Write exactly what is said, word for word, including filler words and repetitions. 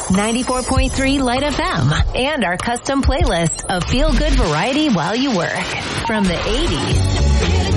ninety-four point three Light F M, and our custom playlist of feel-good variety while you work. From the eighties